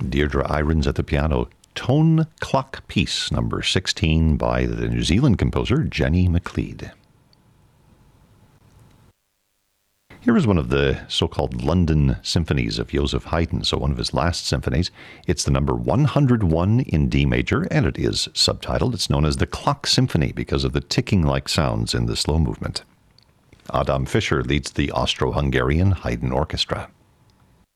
Deirdre Irons at the piano. Tone Clock Piece, number 16, by the New Zealand composer Jenny McLeod. Here is one of the so-called London symphonies of Joseph Haydn, so one of his last symphonies. It's the number 101 in D major, and it is subtitled. It's known as the Clock Symphony because of the ticking-like sounds in the slow movement. Adam Fischer leads the Austro-Hungarian Haydn Orchestra.